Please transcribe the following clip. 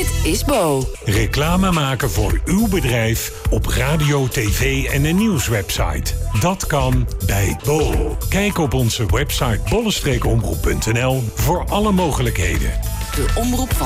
Dit is Bo. Reclame maken voor uw bedrijf op radio, tv en een nieuwswebsite. Dat kan bij Bo. Kijk op onze website bolle-omroep.nl voor alle mogelijkheden. De omroep van